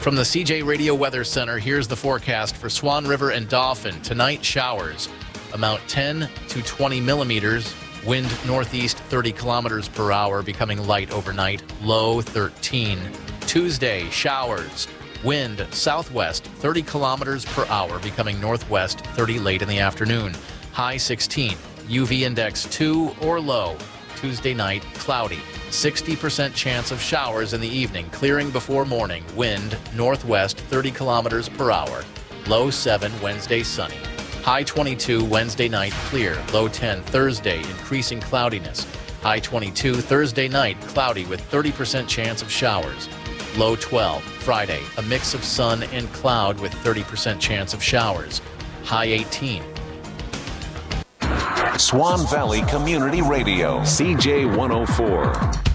From the CJ Radio Weather Center, here's the forecast for Swan River and Dauphin. Tonight, showers. Amount 10 to 20 millimeters. Wind northeast 30 kilometers per hour, becoming light overnight. Low 13. Tuesday, showers. Wind southwest 30 kilometers per hour, becoming northwest 30 late in the afternoon. High 16. UV index 2 or low. Tuesday night, cloudy. 60% chance of showers in the evening, clearing before morning. Wind northwest 30 kilometers per hour. Low 7, Wednesday sunny. High 22, Wednesday night clear. Low 10, Thursday, increasing cloudiness. High 22, Thursday night cloudy with 30% chance of showers. Low 12, Friday, a mix of sun and cloud with 30% chance of showers. High 18. Swan Valley Community Radio, CJ 104.